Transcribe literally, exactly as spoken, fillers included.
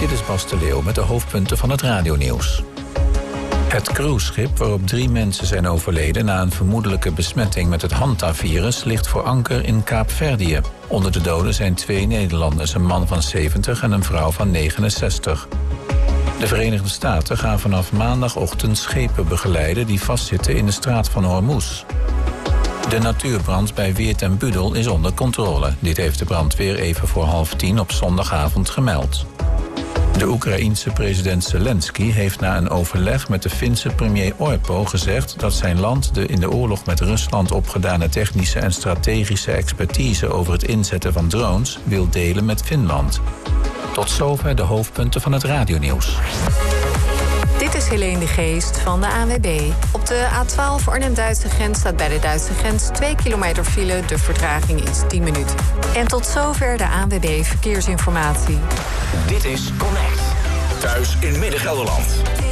Dit is Bas de Leeuw met de hoofdpunten van het radionieuws. Het cruiseschip waarop drie mensen zijn overleden na een vermoedelijke besmetting met het Hanta-virus ligt voor anker in Kaapverdië. Onder de doden zijn twee Nederlanders, een man van zeventig en een vrouw van negenenzestig. De Verenigde Staten gaan vanaf maandagochtend schepen begeleiden die vastzitten in de straat van Hormuz. De natuurbrand bij Weert en Budel is onder controle. Dit heeft de brandweer even voor half tien op zondagavond gemeld. De Oekraïense president Zelensky heeft na een overleg met de Finse premier Orpo gezegd dat zijn land de in de oorlog met Rusland opgedane technische en strategische expertise over het inzetten van drones wil delen met Finland. Tot zover de hoofdpunten van het radionieuws. Dit is Helene de Geest van de A N W B. Op de A twaalf Arnhem-Duitse grens staat bij de Duitse grens twee kilometer file. De vertraging is tien minuten. En tot zover de A N W B Verkeersinformatie. Dit is Connect. Thuis in Midden-Gelderland.